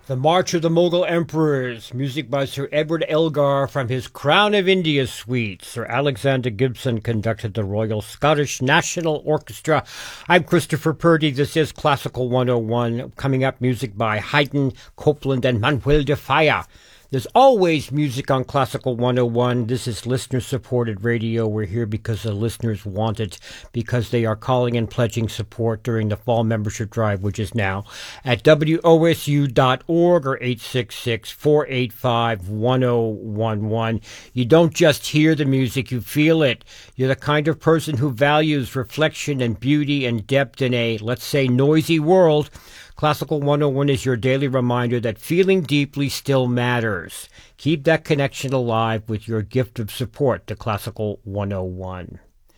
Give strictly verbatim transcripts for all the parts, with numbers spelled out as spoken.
The March of the Mughal Emperors, music by Sir Edward Elgar from his Crown of India suite. Sir Alexander Gibson conducted the Royal Scottish National Orchestra. I'm Christopher Purdy. This is Classical one oh one. Coming up, music by Haydn, Copland, and Manuel de Falla. There's always music on Classical one oh one. This is listener-supported radio. We're here because the listeners want it, because they are calling and pledging support during the fall membership drive, which is now at W O S U dot org or eight six six, four eight five, one oh one one. You don't just hear the music, you feel it. You're the kind of person who values reflection and beauty and depth in a, let's say, noisy world. Classical one oh one is your daily reminder that feeling deeply still matters. Keep that connection alive with your gift of support to Classical one oh one.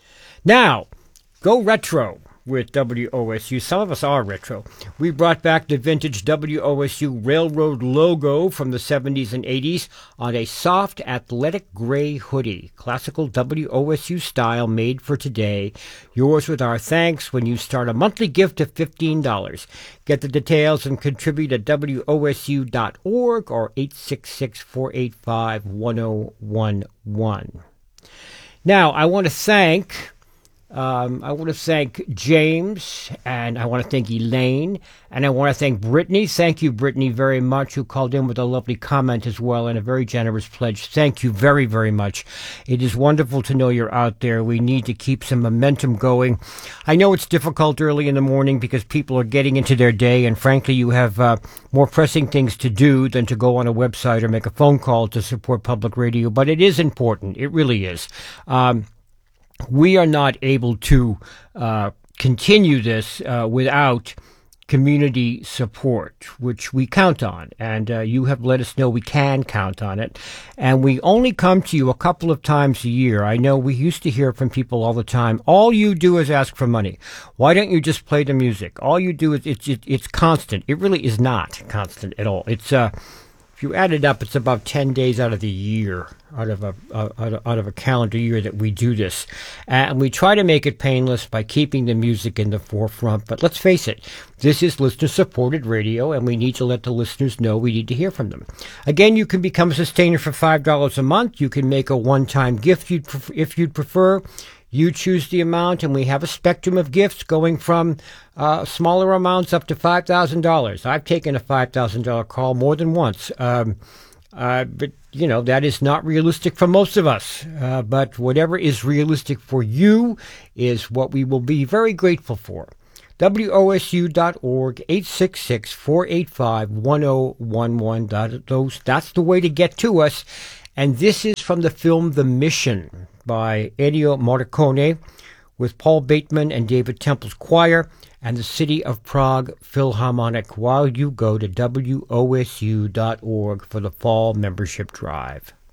Now, go retro with W O S U. Some of us are retro. We brought back the vintage W O S U railroad logo from the seventies and eighties on a soft, athletic gray hoodie. Classical W O S U style made for today. Yours with our thanks when you start a monthly gift of fifteen dollars. Get the details and contribute at W O S U dot org or eight six six, four eight five, one oh one one. Now, I want to thank... Um, I want to thank James, and I want to thank Elaine, and I want to thank Brittany. Thank you, Brittany, very much, who called in with a lovely comment as well and a very generous pledge. Thank you very, very much. It is wonderful to know you're out there. We need to keep some momentum going. I know it's difficult early in the morning because people are getting into their day, and frankly, you have uh, more pressing things to do than to go on a website or make a phone call to support public radio, but it is important. It really is. Um, We are not able to uh, continue this uh, without community support, which we count on. And uh, you have let us know we can count on it. And we only come to you a couple of times a year. I know we used to hear from people all the time. All you do is ask for money. Why don't you just play the music? All you do is it's, it, it's constant. It really is not constant at all. It's uh, if you add it up, it's about ten days out of the year, out of a uh, out, of, out of a calendar year that we do this. And we try to make it painless by keeping the music in the forefront. But let's face it, this is listener-supported radio, and we need to let the listeners know we need to hear from them. Again, you can become a sustainer for five dollars a month. You can make a one-time gift you'd pref- if you'd prefer. You choose the amount, and we have a spectrum of gifts going from uh, smaller amounts up to five thousand dollars. I've taken a five thousand dollars call more than once. Um, uh, but, you know, that is not realistic for most of us. Uh, but whatever is realistic for you is what we will be very grateful for. W O S U dot org, eight six six, four eight five, one oh one one. Those, that's the way to get to us. And this is from the film The Mission by Ennio Morricone with Paul Bateman and David Temple's choir and the City of Prague Philharmonic while you go to W O S U dot org for the fall membership drive.